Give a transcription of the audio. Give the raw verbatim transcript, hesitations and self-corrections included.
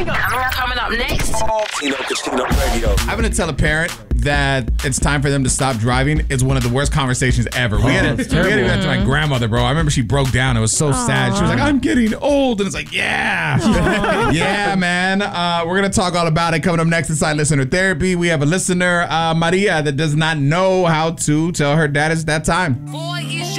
Coming up, coming up next. Tino Casino Radio. Having to tell a parent that it's time for them to stop driving is one of the worst conversations ever. We had to we had to do that to my grandmother, bro. I remember she broke down. It was so Aww. sad. She was like, I'm getting old. And it's like, yeah. yeah, man. Uh, we're going to talk all about it coming up next inside Listener Therapy. We have a listener, uh, Maria, that does not know how to tell her dad it's that time. Four years